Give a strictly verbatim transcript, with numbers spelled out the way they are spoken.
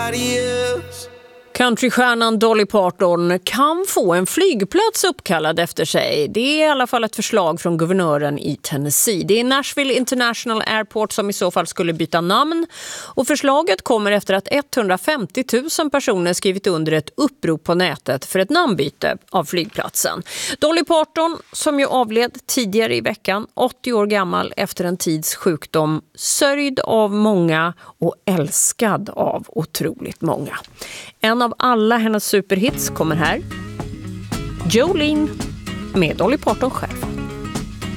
nobody else. Countrystjärnan Dolly Parton kan få en flygplats uppkallad efter sig. Det är i alla fall ett förslag från guvernören i Tennessee. Det är Nashville International Airport som i så fall skulle byta namn. Och förslaget kommer efter att etthundrafemtio tusen personer skrivit under ett upprop på nätet för ett namnbyte av flygplatsen. Dolly Parton, som ju avled tidigare i veckan, åttio år gammal efter en tids sjukdom, sörjd av många och älskad av otroligt många. En av alla hennes superhits kommer här. Jolene med Dolly Parton själv.